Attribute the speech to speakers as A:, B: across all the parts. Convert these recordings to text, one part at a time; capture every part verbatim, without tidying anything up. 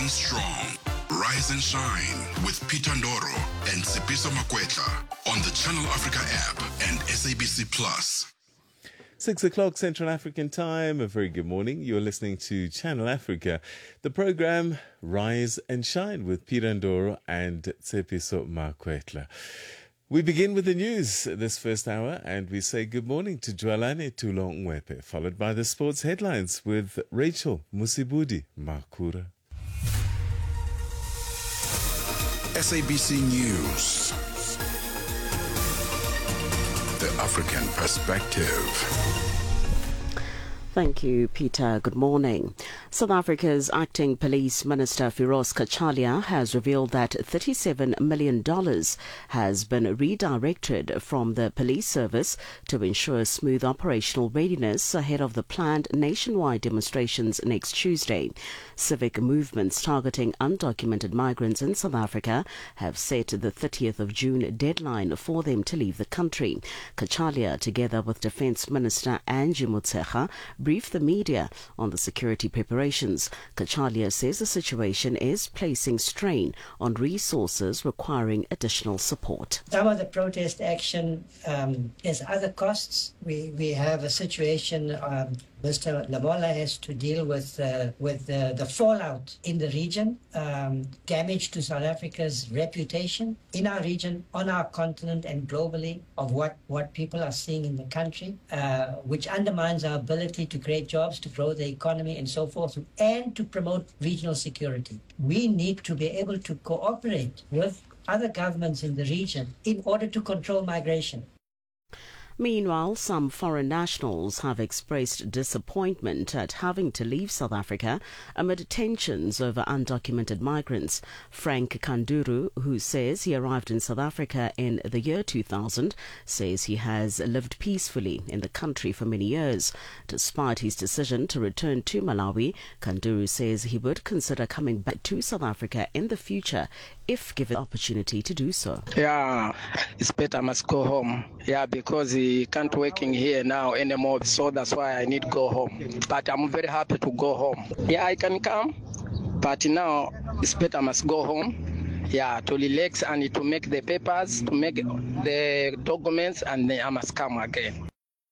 A: Staying strong. Rise and shine with Peter Ndoro and Sipiso Makwetla on the Channel Africa app and S A B C Plus.
B: Six o'clock Central African time. A very good morning. You're listening to Channel Africa. The program Rise and Shine with Peter Ndoro and Sipiso Makwetla. We begin with the news this first hour, and we say good morning to Jwalane Tulongwepe, followed by the sports headlines with Rachel Musibudi Makura.
A: S A B C News. The African Perspective.
C: Thank you, Peter. Good morning. South Africa's acting police minister Firoz Kachalia has revealed that thirty-seven million dollars has been redirected from the police service to ensure smooth operational readiness ahead of the planned nationwide demonstrations next Tuesday. Civic movements targeting undocumented migrants in South Africa have set the thirtieth of June deadline for them to leave the country. Kachalia, together with Defence Minister Angie Motshekga, briefed the media on the security preparations. Kachalia says the situation is placing strain on resources requiring additional support.
D: Some of the protest action um, has other costs. We we have a situation. Um, Mister Lamola has to deal with uh, with uh, the fallout in the region, um, damage to South Africa's reputation in our region, on our continent, and globally of what, what people are seeing in the country, uh, which undermines our ability to create jobs, to grow the economy, and so forth, and to promote regional security. We need to be able to cooperate with other governments in the region in order to control migration.
C: Meanwhile, some foreign nationals have expressed disappointment at having to leave South Africa amid tensions over undocumented migrants. Frank Kanduru, who says he arrived in South Africa in the year two thousand, says he has lived peacefully in the country for many years. Despite his decision to return to Malawi, Kanduru says he would consider coming back to South Africa in the future if given the opportunity to do so.
E: Yeah, it's better I must go home. Yeah, because he can't working here now anymore, so that's why I need to go home. But I'm very happy to go home. Yeah, I can come, but now it's better I must go home. Yeah, to relax and to make the papers, to make the documents, and then I must come again.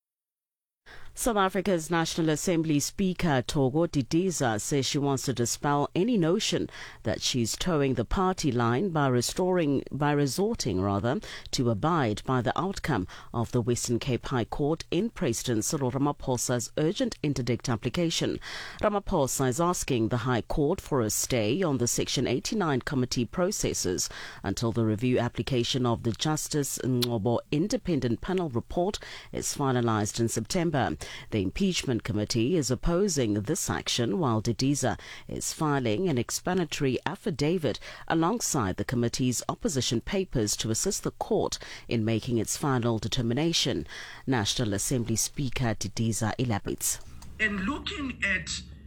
C: South Africa's National Assembly Speaker Togo Didiza says she wants to dispel any notion that she's towing the party line by restoring, by resorting rather, to abide by the outcome of the Western Cape High Court in President Cyril Ramaphosa's urgent interdict application. Ramaphosa is asking the High Court for a stay on the Section eighty-nine committee processes until the review application of the Justice Ngobo Independent Panel report is finalized in September. The impeachment committee is opposing this action, while Didiza is filing an explanatory affidavit alongside the committee's opposition papers to assist the court in making its final determination. National Assembly Speaker Didiza elaborates.
F: And looking at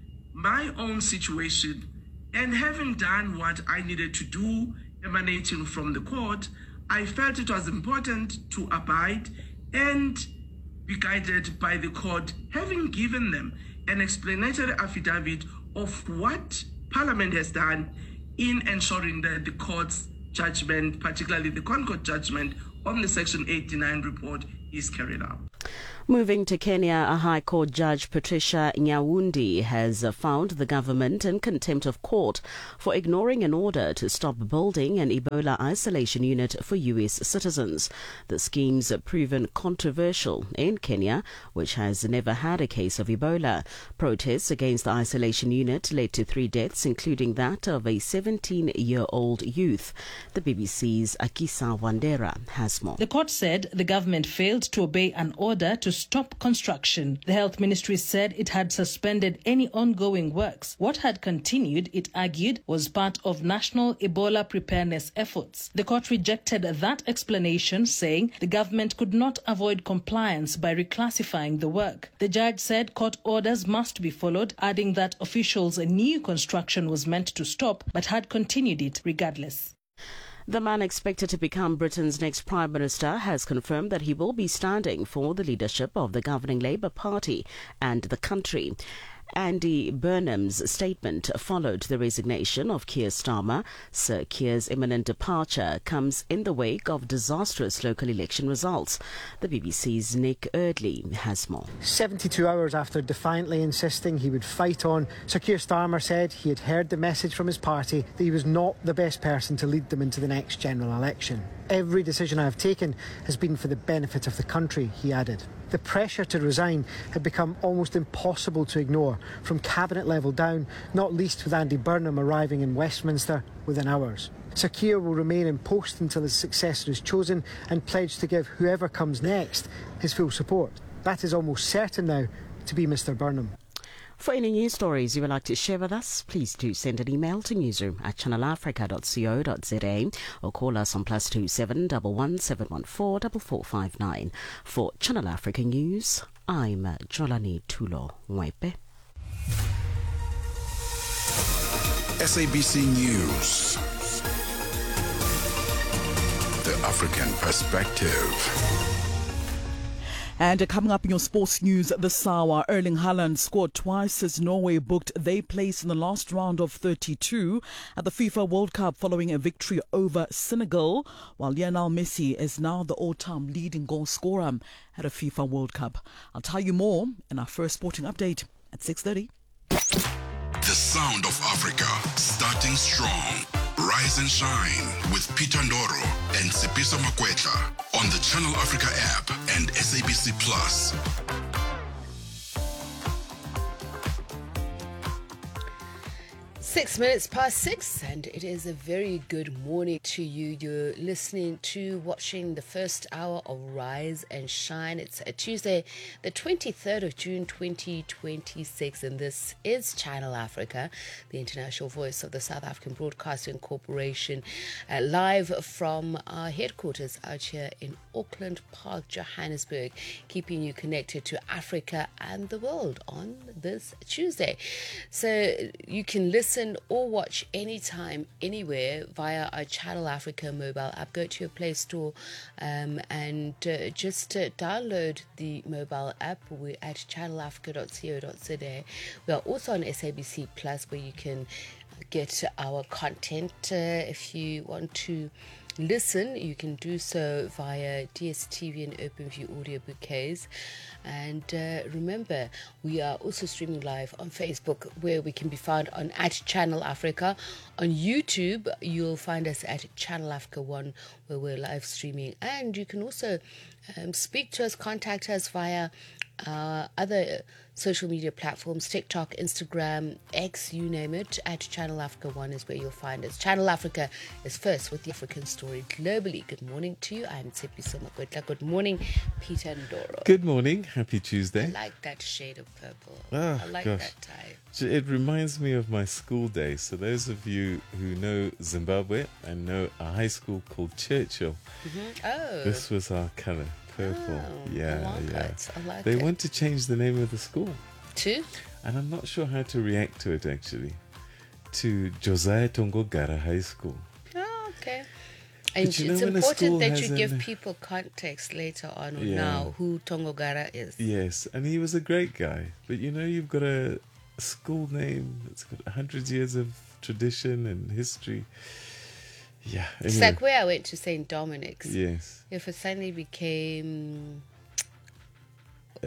F: my own situation and having done what I needed to do emanating from the court, I felt it was important to abide and be guided by the court, having given them an explanatory affidavit of what Parliament has done in ensuring that the court's judgment, particularly the Concord judgment on the Section eighty-nine report, is carried out.
C: Moving to Kenya, a High Court Judge Patricia Nyawundi has found the government in contempt of court for ignoring an order to stop building an Ebola isolation unit for U S citizens. The scheme's proven controversial in Kenya, which has never had a case of Ebola. Protests against the isolation unit led to three deaths, including that of a seventeen-year-old youth. The B B C's Akisa Wandera has more.
G: The court said the government failed to obey an order to stop construction. The Health Ministry said it had suspended any ongoing works. What had continued, it argued, was part of national Ebola preparedness efforts. The court rejected that explanation, saying the government could not avoid compliance by reclassifying the work. The judge said court orders must be followed, adding that officials knew construction was meant to stop but had continued it regardless.
C: The man expected to become Britain's next Prime Minister has confirmed that he will be standing for the leadership of the governing Labour Party and the country. Andy Burnham's statement followed the resignation of Keir Starmer. Sir Keir's imminent departure comes in the wake of disastrous local election results. The B B C's Nick Eardley has more.
H: seventy-two hours after defiantly insisting he would fight on, Sir Keir Starmer said he had heard the message from his party that he was not the best person to lead them into the next general election. Every decision I have taken has been for the benefit of the country, he added. The pressure to resign had become almost impossible to ignore, from cabinet level down, not least with Andy Burnham arriving in Westminster within hours. Sir Keir will remain in post until his successor is chosen and pledged to give whoever comes next his full support. That is almost certain now to be Mr Burnham.
C: For any news stories you would like to share with us, please do send an email to newsroom at channel africa dot co dot za or call us on plus two seven one one seven one four four four five nine. For Channel Africa News, I'm Jolani Tulo Mwepe.
A: S A B C News. The African Perspective.
I: And uh, coming up in your sports news this hour, Erling Haaland scored twice as Norway booked their place in the last round of thirty-two at the FIFA World Cup following a victory over Senegal, while Lionel Messi is now the all-time leading goal scorer at a FIFA World Cup. I'll tell you more in our first sporting update at six thirty.
A: The sound of Africa, starting strong. Rise and shine with Peter Ndoro and Sipiso Makwetla on the Channel Africa app and S A B C Plus.
J: Six minutes past six, and it is a very good morning to you. You're listening to, watching the first hour of Rise and Shine. It's a Tuesday, the twenty-third of June, twenty twenty-six, and this is Channel Africa, the international voice of the South African Broadcasting Corporation, uh, live from our headquarters out here in Auckland Park, Johannesburg, keeping you connected to Africa and the world on this Tuesday. So you can listen or watch anytime, anywhere via our Channel Africa mobile app. Go to your Play Store um, and uh, just uh, download the mobile app. We're at channel africa dot co dot za. We are also on S A B C Plus, where you can get our content. Uh, if you want to listen, you can do so via D S T V and OpenView audio bouquets. And uh, remember, we are also streaming live on Facebook, where we can be found on at Channel Africa. On YouTube, you'll find us at Channel Africa one, where we're live streaming. And you can also um, speak to us, contact us via uh, other social media platforms, TikTok, Instagram, X, you name it. At Channel Africa one is where you'll find us. Channel Africa is first with the African story globally. Good morning to you. I'm Tshepiso Makwetla. Good morning, Peter Ndoro.
B: Good morning. Happy Tuesday.
J: I like that shade of purple.
B: Oh,
J: I like
B: gosh.
J: that tie.
B: It reminds me of my school days. So those of you who know Zimbabwe and know a high school called Churchill,
J: Mm-hmm. Oh.
B: this was our colour. Purple.
J: Oh,
B: yeah,
J: I like
B: yeah.
J: it. I like
B: they
J: it.
B: want to change the name of the school.
J: To?
B: And I'm not sure how to react to it, actually. To Josiah Tongogara High School.
J: Oh, okay. And
B: But you
J: it's
B: know when a school
J: important that
B: has
J: you give
B: an-
J: people context later on or
B: Yeah.
J: now who Tongogara is.
B: Yes, and he was a great guy. But you know, you've got a school name that's got one hundred years of tradition and history. Yeah.
J: It's
B: anyway.
J: like where I went to Saint Dominic's.
B: Yes.
J: If it suddenly became
B: Uh,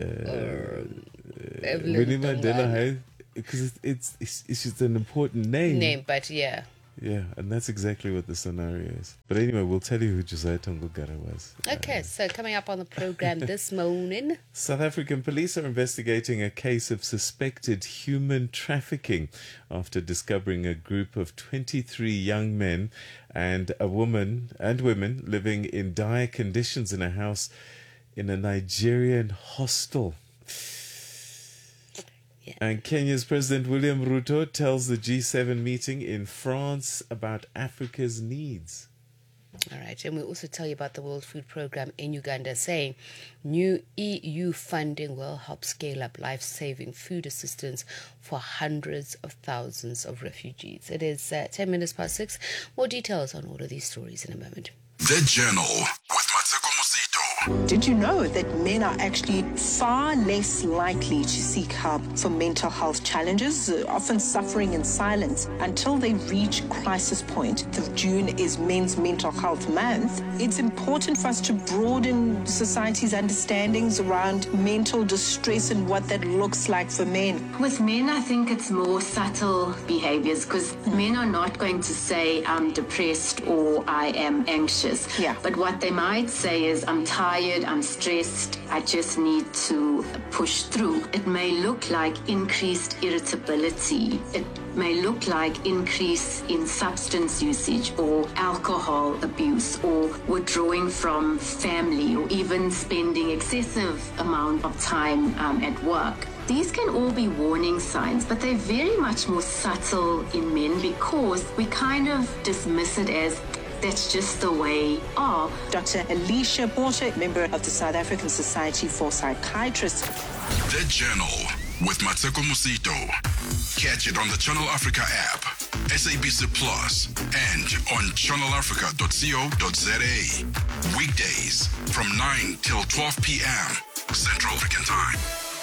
J: Evelyn
B: Winnie Mandela
J: Dongane.
B: High, because it's, it's it's it's just an important name.
J: name, but yeah.
B: Yeah, and that's exactly what the scenario is. But anyway, we'll tell you who Josiah Tongogara was.
J: Okay, so coming up on the program this morning.
B: South African police are investigating a case of suspected human trafficking after discovering a group of twenty-three young men and a woman and women living in dire conditions in a house in a Nigerian hostel.
J: Yeah.
B: And Kenya's President William Ruto tells the G seven meeting in France about Africa's needs.
J: All right, and we'll also tell you about the World Food Programme in Uganda, saying new E U funding will help scale up life-saving food assistance for hundreds of thousands of refugees. It is uh, ten minutes past six. More details on all of these stories in a moment.
A: The Journal with Matsuko Musito.
K: Did you know that men are actually far less likely to seek help for mental health challenges, uh, often suffering in silence until they reach crisis point? The June is Men's Mental Health Month. It's important for us to broaden society's understandings around mental distress and what that looks like for men.
L: With men, I think it's more subtle behaviors because men are not going to say, I'm depressed or I am anxious.
K: Yeah.
L: But what they might say is, I'm tired, I'm stressed, I just need to push through. It may look like increased irritability. It may look like increase in substance usage or alcohol abuse or withdrawing from family or even spending excessive amount of time um, at work. These can all be warning signs, but they're very much more subtle in men because we kind of dismiss it as that's just the way are.
K: Doctor Alicia Porter, member of the South African Society for Psychiatrists.
A: The Journal with Mateko Musito. Catch it on the Channel Africa app, S A B C Plus, and on channel africa dot co dot za. Weekdays from nine till twelve p.m. Central African Time.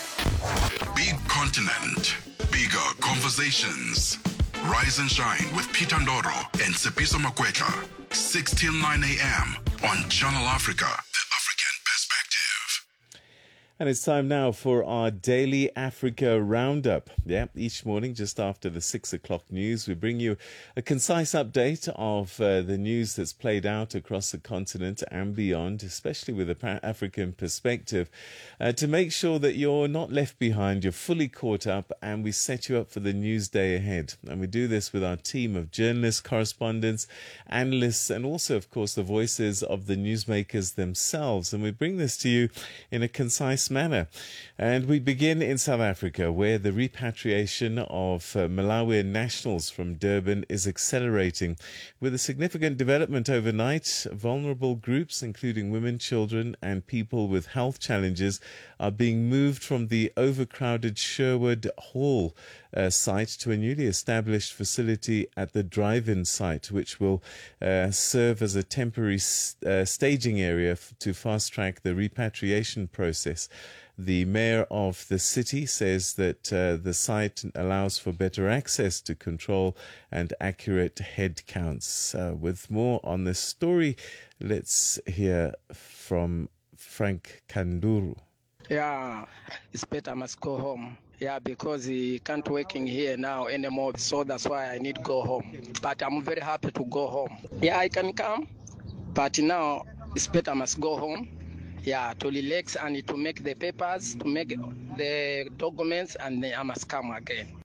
A: Big continent, bigger conversations. Rise and Shine with Peter Ndoro and Sepiso Makwetla. six till nine a.m. on Channel Africa, the African perspective.
B: And it's time now for our daily Africa roundup. Yeah, each morning just after the six o'clock news, we bring you a concise update of uh, the news that's played out across the continent and beyond, especially with a African perspective, uh, to make sure that you're not left behind, you're fully caught up, and we set you up for the news day ahead. And we do this with our team of journalists, correspondents, analysts, and also, of course, the voices of the newsmakers themselves. And we bring this to you in a concise manner. And we begin in South Africa, where the repatriation of uh, Malawian nationals from Durban is accelerating. With a significant development overnight, vulnerable groups, including women, children, and people with health challenges, are being moved from the overcrowded Sherwood Hall uh, site to a newly established facility at the drive-in site, which will uh, serve as a temporary uh, staging area f- to fast-track the repatriation process. The mayor of the city says that uh, the site allows for better access to control and accurate head counts. Uh, with more on this story, let's hear from Frank Kanduru.
E: Yeah, it's better I must go home. Yeah, because he can't working here now anymore, so that's why I need to go home. But I'm very happy to go home. Yeah, I can come, but now it's better I must go home. Yeah, to relax and to make the papers, to make the documents, and then I must come again.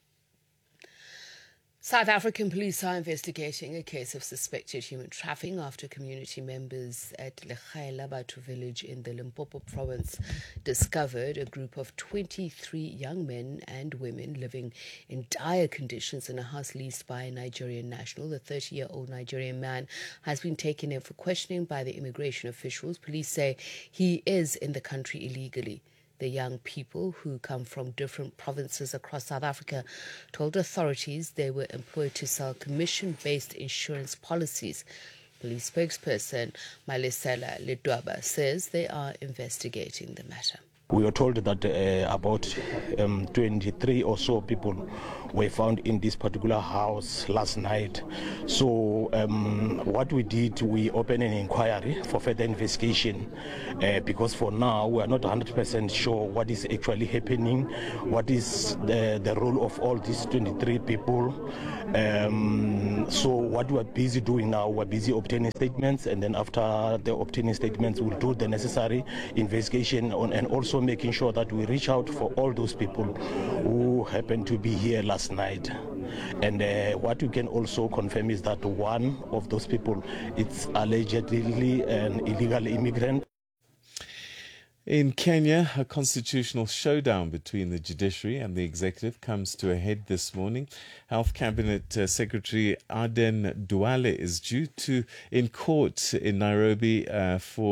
J: South African police are investigating a case of suspected human trafficking after community members at Lekhae Labatu village in the Limpopo province discovered a group of twenty-three young men and women living in dire conditions in a house leased by a Nigerian national. The thirty-year-old Nigerian man has been taken in for questioning by the immigration officials. Police say he is in the country illegally. The young people, who come from different provinces across South Africa, told authorities they were employed to sell commission-based insurance policies. Police spokesperson Malesela Ledwaba says they are investigating the matter.
M: We were told that uh, about um, twenty-three or so people were found in this particular house last night. So um, what we did, we opened an inquiry for further investigation uh, because for now we are not one hundred percent sure what is actually happening, what is the, the role of all these twenty-three people. Um, so what we are busy doing now, we're busy obtaining statements, and then after the obtaining statements, we'll do the necessary investigation on, and also making sure that we reach out for all those people who happened to be here last night. And uh, what we can also confirm is that one of those people is allegedly an illegal immigrant.
B: In Kenya, a constitutional showdown between the judiciary and the executive comes to a head this morning. Health Cabinet uh, Secretary Aden Duale is due to in court in Nairobi uh, for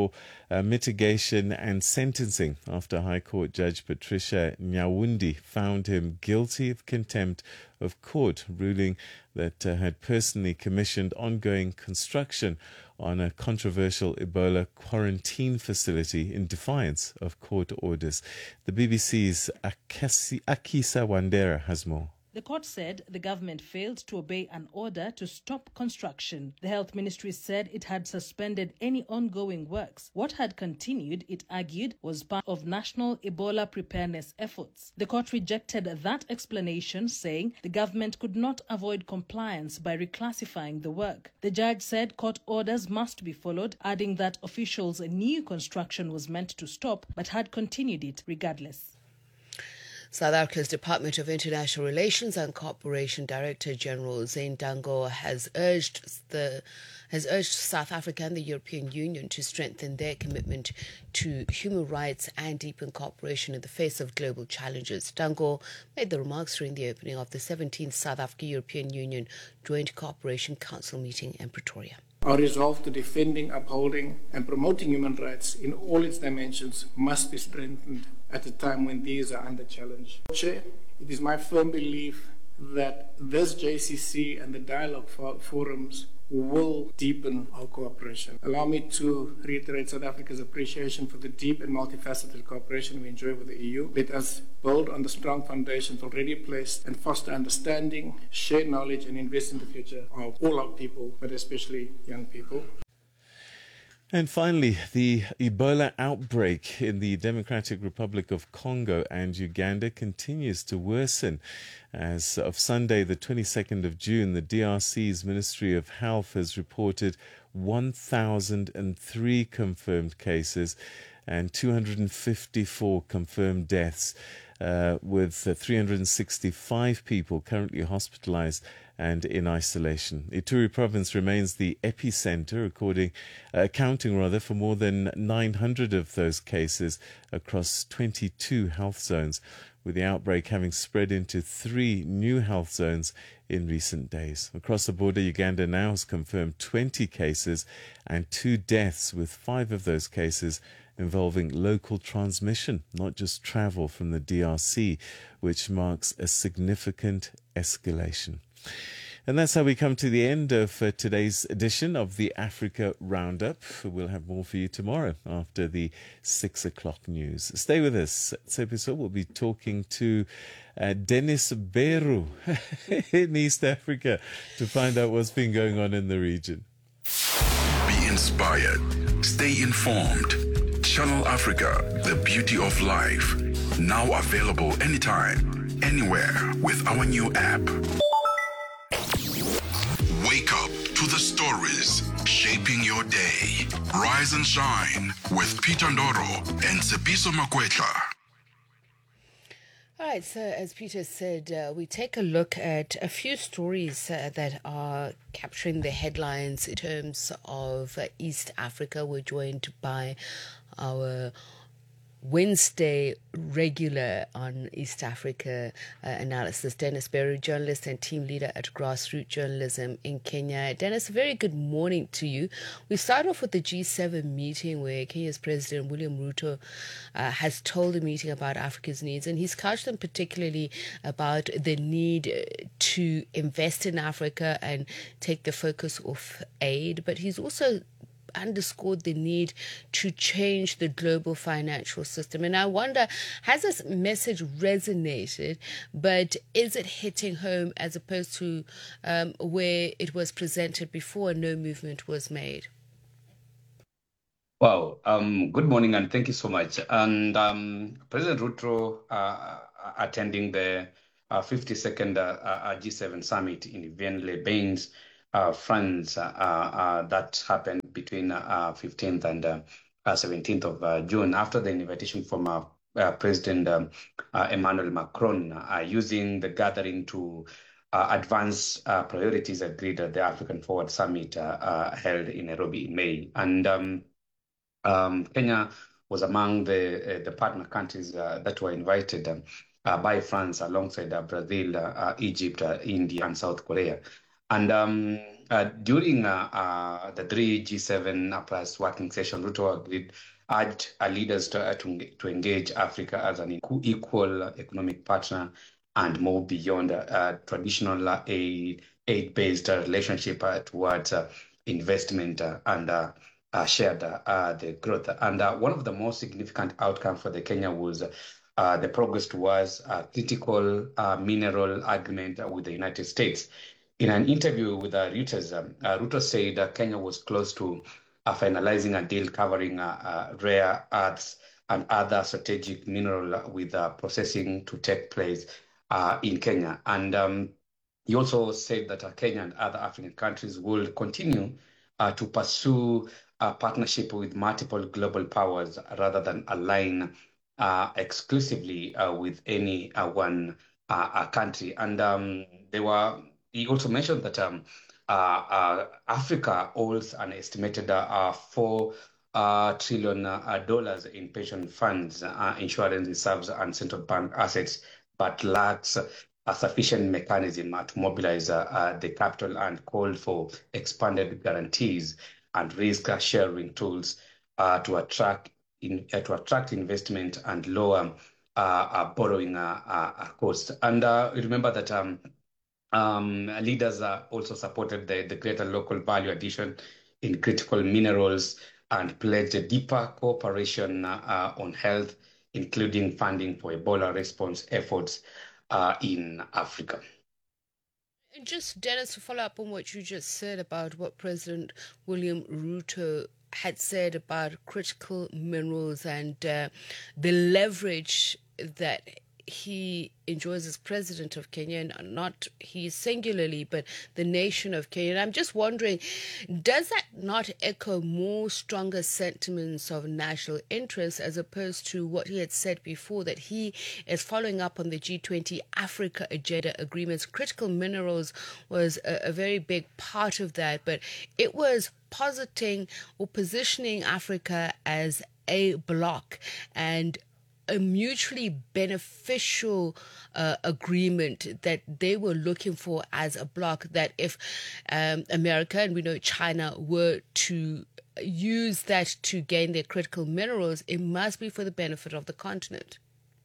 B: uh, mitigation and sentencing after High Court Judge Patricia Nyawundi found him guilty of contempt of court, ruling that uh, had personally commissioned ongoing construction on a controversial Ebola quarantine facility in defiance of court orders. The B B C's Akasi, Akisa Wandera has more.
G: The court said the government failed to obey an order to stop construction. The health ministry said it had suspended any ongoing works. What had continued, it argued, was part of national Ebola preparedness efforts. The court rejected that explanation, saying the government could not avoid compliance by reclassifying the work. The judge said court orders must be followed, adding that officials knew construction was meant to stop but had continued it regardless.
J: South Africa's Department of International Relations and Cooperation Director General Zane Dango has urged the has urged South Africa and the European Union to strengthen their commitment to human rights and deepen cooperation in the face of global challenges. Dango made the remarks during the opening of the seventeenth South Africa-European Union Joint Cooperation Council meeting in Pretoria.
N: Our resolve to defending, upholding and promoting human rights in all its dimensions must be strengthened at a time when these are under challenge. Chair, it is my firm belief that this J C C and the dialogue for forums will deepen our cooperation. Allow me to reiterate South Africa's appreciation for the deep and multifaceted cooperation we enjoy with the E U. Let us build on the strong foundations already placed and foster understanding, share knowledge and invest in the future of all our people, but especially young people.
B: And finally, the Ebola outbreak in the Democratic Republic of Congo and Uganda continues to worsen. As of Sunday, the twenty-second of June, the D R C's Ministry of Health has reported one thousand three confirmed cases and two hundred fifty-four confirmed deaths, uh, with uh, three hundred sixty-five people currently hospitalized and in isolation. Ituri province remains the epicenter, according, uh, accounting rather for more than nine hundred of those cases across twenty-two health zones, with the outbreak having spread into three new health zones in recent days. Across the border, Uganda now has confirmed twenty cases and two deaths, with five of those cases involving local transmission, not just travel from the D R C, which marks a significant escalation. And that's how we come to the end of uh, today's edition of the Africa Roundup. We'll have more for you tomorrow after the six o'clock news. Stay with us. This episode we'll be talking to uh, Dennis Beru in East Africa to find out what's been going on in the region.
A: Be inspired. Stay informed. Channel Africa, the beauty of life. Now available anytime, anywhere with our new app. Wake up to the stories shaping your day. Rise and shine with Peter Ndoro and Tsepiso Makwetla.
J: All right, so as Peter said, uh, we take a look at a few stories uh, that are capturing the headlines in terms of uh, East Africa. We're joined by our Wednesday regular on East Africa uh, analysis, Dennis Beru, journalist and team leader at Grassroots Journalism in Kenya. Dennis, a very good morning to you. We start off with the G seven meeting where Kenya's President William Ruto uh, has told the meeting about Africa's needs, and he's couched them particularly about the need to invest in Africa and take the focus off aid, but he's also underscored the need to change the global financial system. And I wonder, has this message resonated, but is it hitting home as opposed to um, where it was presented before and no movement was made?
O: Wow. Um, good morning and thank you so much. And um, President Ruto uh, attending the uh, fifty-second uh, uh, G seven summit in Vienne-les-Bains, Uh, France, uh, uh, that happened between uh, fifteenth and uh, uh, seventeenth of uh, June, after the invitation from uh, uh, President um, uh, Emmanuel Macron, uh, using the gathering to uh, advance uh, priorities agreed at the African Forward Summit uh, uh, held in Nairobi in May. And um, um, Kenya was among the, uh, the partner countries uh, that were invited um, uh, by France, alongside uh, Brazil, uh, uh, Egypt, uh, India, and South Korea. And um, uh, during uh, uh, the three G seven plus working session, Ruto agreed urged uh, leaders to, uh, to, to engage Africa as an equal economic partner and move beyond uh, traditional uh, aid, aid-based uh, relationship uh, towards uh, investment uh, and uh, uh, shared uh, the growth. And uh, one of the most significant outcomes for the Kenya was uh, the progress towards a critical uh, mineral agreement with the United States. In an interview with uh, Reuters, um, uh, Ruto said uh, Kenya was close to uh, finalizing a deal covering uh, uh, rare earths and other strategic mineral with uh, processing to take place uh, in Kenya. And um, he also said that uh, Kenya and other African countries will continue uh, to pursue a partnership with multiple global powers rather than align uh, exclusively uh, with any uh, one uh, uh, country. And um, they were. He also mentioned that um, uh, uh, Africa owes an estimated uh, four uh, trillion uh, dollars in pension funds, uh, insurance reserves, and central bank assets, but lacks a sufficient mechanism uh, to mobilize uh, uh, the capital, and called for expanded guarantees and risk sharing tools uh, to attract in, uh, to attract investment and lower uh, uh, borrowing uh, uh, costs. And uh, remember that. Um, Um, leaders uh, also supported the, the greater local value addition in critical minerals and pledged a deeper cooperation uh, uh, on health, including funding for Ebola response efforts uh, in Africa.
J: And just, Dennis, to follow up on what you just said about what President William Ruto had said about critical minerals and uh, the leverage that he enjoys as president of Kenya, and not he singularly, but the nation of Kenya. And I'm just wondering, does that not echo more stronger sentiments of national interest as opposed to what he had said before, that he is following up on the G twenty Africa Agenda agreements? Critical minerals was a, a very big part of that, but it was positing or positioning Africa as a bloc and a mutually beneficial uh, agreement that they were looking for as a bloc, that if um, America, and we know China, were to use that to gain their critical minerals, it must be for the benefit of the continent.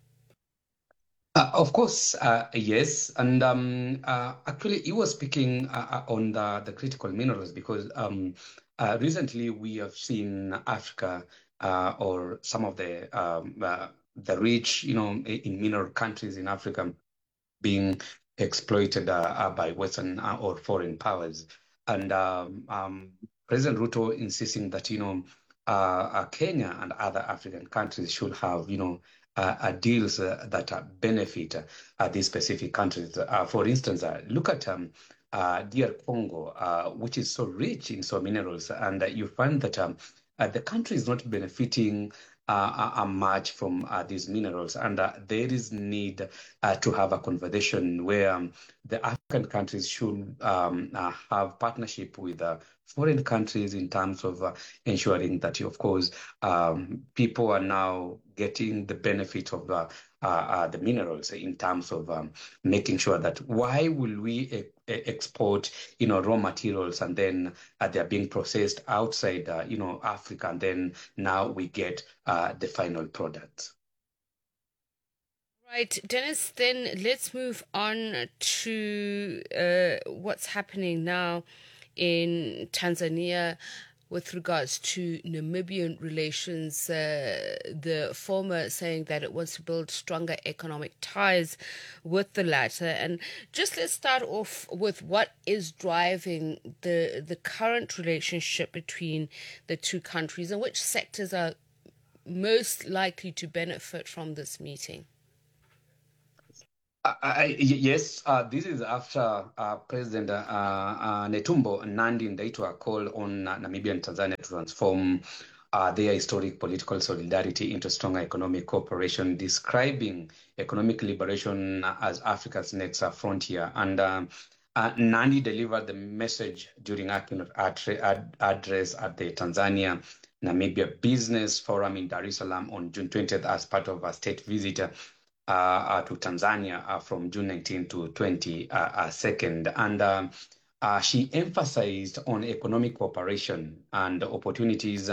O: Uh, of course, uh, yes. And um, uh, actually, he was speaking uh, on the, the critical minerals because um, uh, recently we have seen Africa uh, or some of the um, uh, the rich, you know, in mineral countries in Africa being exploited uh, by Western uh, or foreign powers. And um, um, President Ruto insisting that, you know, uh, uh, Kenya and other African countries should have, you know, uh, uh, deals uh, that uh, benefit uh, these specific countries. Uh, for instance, uh, look at um, uh, D R Congo, uh, which is so rich in so minerals, and uh, you find that um, uh, the country is not benefiting Uh, a match from uh, these minerals, and uh, there is need uh, to have a conversation where um, the African countries should um, uh, have partnership with uh, foreign countries in terms of uh, ensuring that, of course, um, people are now getting the benefit of uh, uh, uh, the minerals in terms of um, making sure that why will we e- export, you know, raw materials and then uh, they're being processed outside, uh, you know, Africa, and then now we get uh, the final product.
J: Right, Dennis, then let's move on to uh, what's happening now in Tanzania with regards to Namibian relations. Uh, the former saying that it wants to build stronger economic ties with the latter. And just let's start off with what is driving the the current relationship between the two countries, and which sectors are most likely to benefit from this meeting.
O: Uh, I, yes, uh, this is after uh, President uh, uh, Netumbo Nandi-Ndaitwah called on uh, Namibia and Tanzania to transform uh, their historic political solidarity into stronger economic cooperation, describing economic liberation as Africa's next uh, frontier. And uh, uh, Nandi delivered the message during a ad- address at the Tanzania Namibia Business Forum in Dar es Salaam on June twentieth as part of a state visit Uh, uh, to Tanzania uh, from June nineteenth to twenty-second. And um, uh, she emphasized on economic cooperation and opportunities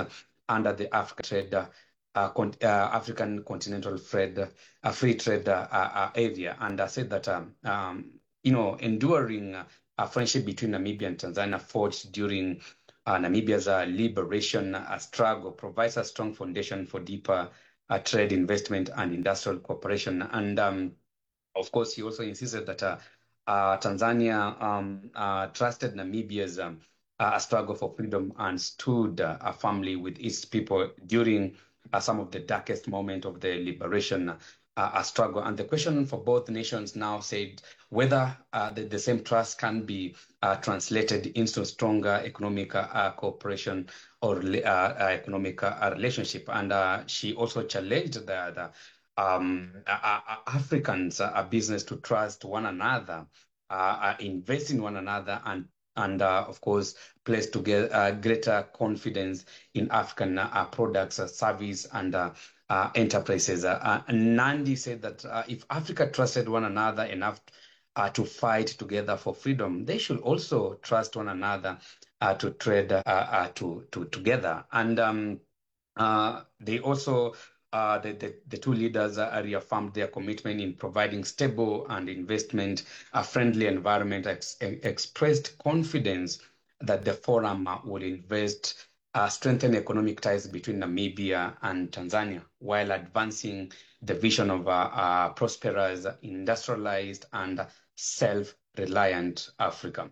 O: under the Africa trade, uh, uh, con- uh, African Continental Trade, uh, Free Trade uh, uh, area, and uh, said that um, um, you know, enduring uh, a friendship between Namibia and Tanzania forged during uh, Namibia's uh, liberation uh, struggle provides a strong foundation for deeper uh, trade, investment, and industrial cooperation. And um, of course, he also insisted that uh, uh, Tanzania um, uh, trusted Namibia's um, uh, struggle for freedom and stood uh, firmly with its people during uh, some of the darkest moments of the liberation uh, struggle. And the question for both nations now said whether uh, the, the same trust can be uh, translated into stronger economic uh, cooperation or uh, economic uh, relationship. And uh, she also challenged the, the um, uh, uh, Africans, uh, business to trust one another, uh, uh, invest in one another, and and uh, of course, place together uh, greater confidence in African uh, products, uh, service, and uh, uh, enterprises. Uh, uh, Nandi said that uh, if Africa trusted one another enough uh, to fight together for freedom, they should also trust one another uh, to trade uh, uh, to, to together. And um, uh, they also Uh, the, the, the two leaders uh, reaffirmed their commitment in providing stable and investment-friendly uh, environment, ex expressed confidence that the forum uh, will invest, uh, strengthen economic ties between Namibia and Tanzania, while advancing the vision of a uh, uh, prosperous, industrialized, and self-reliant Africa.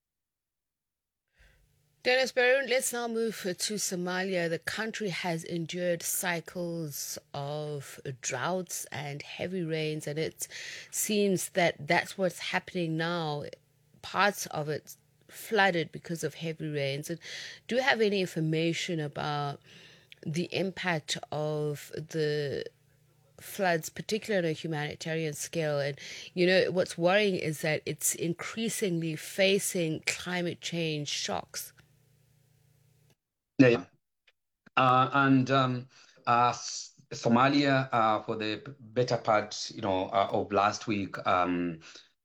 J: Dennis Barron, let's now move to Somalia. The country has endured cycles of droughts and heavy rains, and it seems that that's what's happening now. Parts of it flooded because of heavy rains. And do you have any information about the impact of the floods, particularly on a humanitarian scale? And, you know, what's worrying is that it's increasingly facing climate change shocks.
O: Yeah, uh, and um, uh, Somalia, uh, for the better part, you know, uh, of last week, um,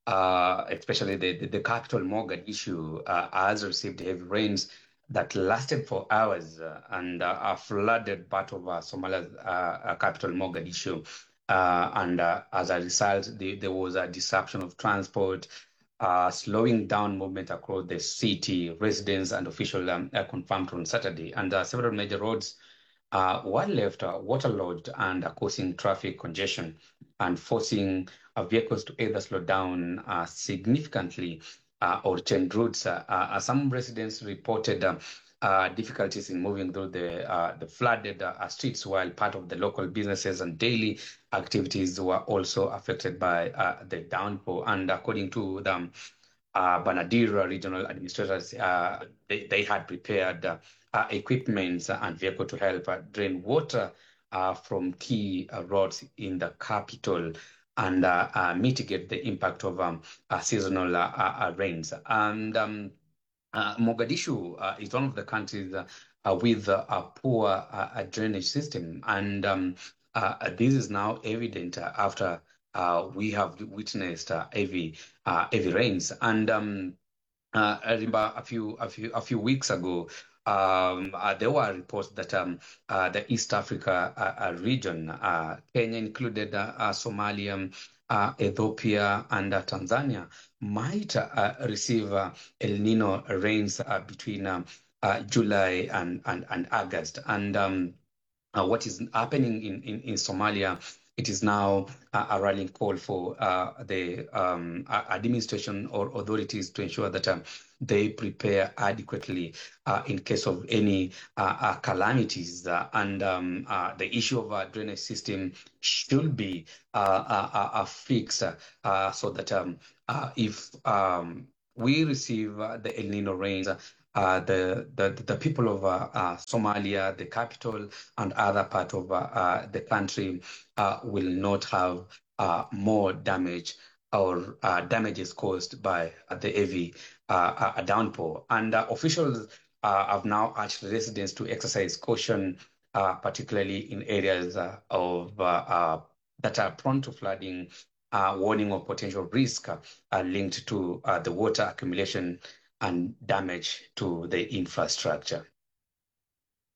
O: uh, especially the, the the capital Mogadishu, uh, has received heavy rains that lasted for hours uh, and uh, flooded part of uh, Somalia's uh, capital Mogadishu, uh, and uh, as a result, the, there was a disruption of transport. Uh, slowing down movement across the city. Residents and officials um, uh, confirmed on Saturday, and uh, several major roads uh, were left uh, waterlogged and uh, causing traffic congestion and forcing uh, vehicles to either slow down uh, significantly uh, or change routes. Uh, uh, some residents reported uh, uh, difficulties in moving through the uh, the flooded uh, streets, while part of the local businesses and daily activities were also affected by uh, the downpour. And according to the uh, Banadira regional administrators, uh, they, they had prepared uh, uh, equipment and vehicle to help uh, drain water uh, from key uh, roads in the capital and uh, uh, mitigate the impact of um, uh, seasonal uh, uh, rains. And um, uh, Mogadishu uh, is one of the countries uh, uh, with uh, a poor uh, drainage system, and um, Uh, this is now evident uh, after uh, we have witnessed uh, heavy, uh, heavy rains. And um, uh, I remember a few, a few, a few weeks ago, um, uh, there were reports that um, uh, the East Africa uh, region, uh, Kenya included, uh, uh, Somalia, uh, Ethiopia, and uh, Tanzania, might uh, receive uh, El Nino rains uh, between um, uh, July and, and, and August. And um, Uh, what is happening in, in, in Somalia, it is now uh, a rallying call for uh, the um, administration or authorities to ensure that um, they prepare adequately uh, in case of any uh, uh, calamities. Uh, and um, uh, the issue of a drainage system should be uh, uh, uh, fixed uh, so that um, uh, if um, we receive uh, the El Nino rains, uh, Uh, the, the the people of uh, uh, Somalia, the capital, and other part of uh, uh, the country uh, will not have uh, more damage or uh, damages caused by uh, the heavy uh, uh, downpour. And uh, officials uh, have now urged residents to exercise caution, uh, particularly in areas uh, of uh, uh, that are prone to flooding, uh, warning of potential risk uh, linked to uh, the water accumulation and damage to the infrastructure.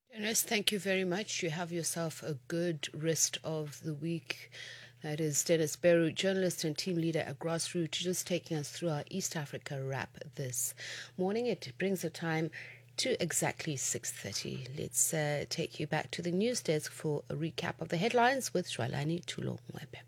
J: Dennis, thank you very much. You have yourself a good rest of the week. That is Dennis Beru, journalist and team leader at Grassroots, just taking us through our East Africa wrap this morning. It brings the time to exactly six thirty. Let's uh, take you back to the news desk for a recap of the headlines with Shwalani Tulo-Mwebe.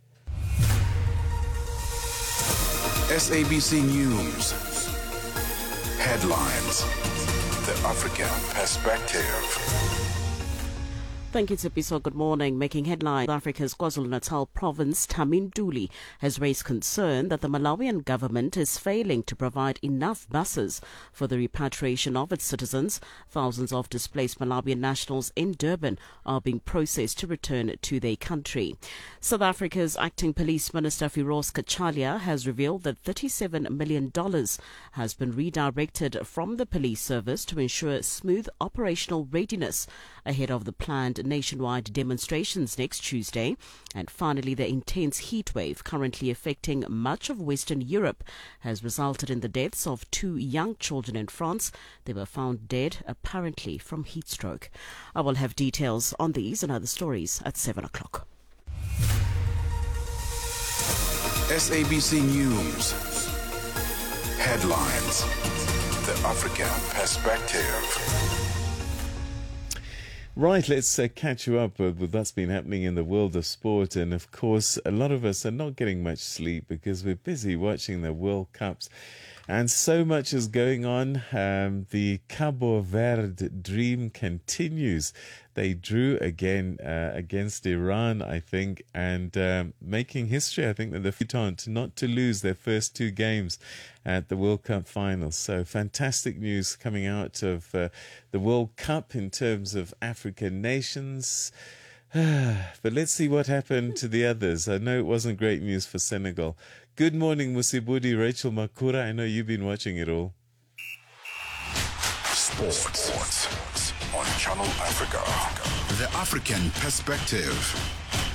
A: S A B C News. Headlines. The African Perspective.
C: Thank you, Tsepiso. Good morning. Making headlines, South Africa's KwaZulu-Natal province, Tami Ntuli, has raised concern that the Malawian government is failing to provide enough buses for the repatriation of its citizens. Thousands of displaced Malawian nationals in Durban are being processed to return to their country. South Africa's acting police minister, Firoz Kachalia, has revealed that thirty-seven million dollars has been redirected from the police service to ensure smooth operational readiness ahead of the planned nationwide demonstrations next Tuesday. And finally, the intense heat wave currently affecting much of Western Europe has resulted in the deaths of two young children in France. They were found dead, apparently from heat stroke. I will have details on these and other stories at seven o'clock.
A: S A B C News. Headlines. The African Perspective.
B: Right, let's uh, catch you up with, with what's been happening in the world of sport. And of course, a lot of us are not getting much sleep because we're busy watching the World Cups. And so much is going on. Um, the Cabo Verde dream continues. They drew again uh, against Iran, I think, and um, making history. I think that the Futon not to lose their first two games at the World Cup finals. So fantastic news coming out of uh, the World Cup in terms of African nations. But let's see what happened to the others. I know it wasn't great news for Senegal. Good morning, Musibudi, Rachel Makura. I know you've been watching it all.
A: Sports on Channel Africa. The African Perspective.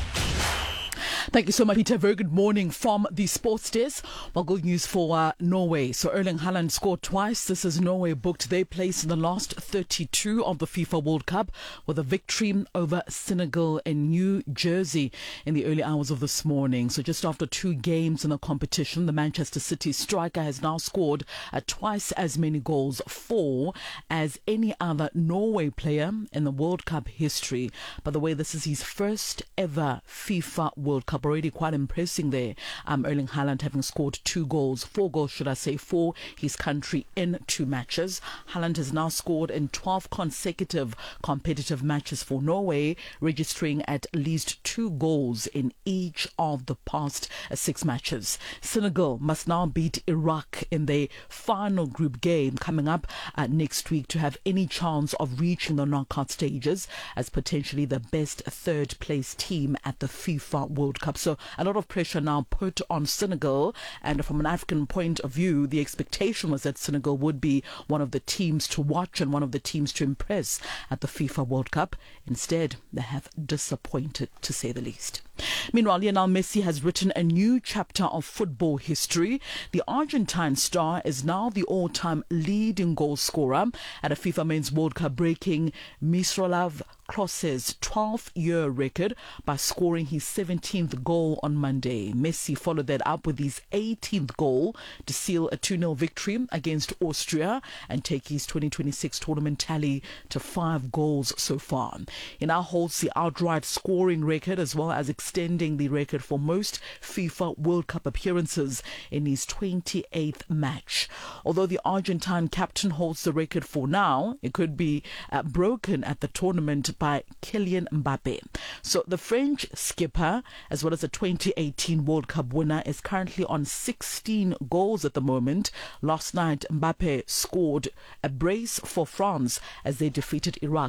I: Thank you so much, Peter. Very good morning from the sports desk. Well, good news for uh, Norway. So Erling Haaland scored twice. This is Norway booked their place in the last thirty-two of the FIFA World Cup with a victory over Senegal in New Jersey in the early hours of this morning. So just after two games in the competition, the Manchester City striker has now scored uh, twice as many goals, four, as any other Norway player in the World Cup history. By the way, this is his first ever FIFA World Cup. Already quite impressing there. Um, Erling Haaland having scored two goals, four goals should I say, for his country in two matches. Haaland has now scored in twelve consecutive competitive matches for Norway, registering at least two goals in each of the past uh, six matches. Senegal must now beat Iraq in their final group game coming up uh, next week to have any chance of reaching the knockout stages as potentially the best third place team at the FIFA World Cup. So a lot of pressure now put on Senegal, and from an African point of view, the expectation was that Senegal would be one of the teams to watch and one of the teams to impress at the FIFA World Cup. Instead, they have disappointed, to say the least. Meanwhile, Lionel Messi has written a new chapter of football history. The Argentine star is now the all-time leading goal scorer at a FIFA Men's World Cup, breaking Miroslav Klose's twelve-year record by scoring his seventeenth goal on Monday. Messi followed that up with his eighteenth goal to seal a two nil victory against Austria and take his twenty twenty-six tournament tally to five goals so far. He now holds the outright scoring record as well as extending the record for most FIFA World Cup appearances in his twenty-eighth match. Although the Argentine captain holds the record for now, it could be uh, broken at the tournament by Kylian Mbappe. So the French skipper, as well as the twenty eighteen World Cup winner, is currently on sixteen goals at the moment. Last night, Mbappe scored a brace for France as they defeated Iraq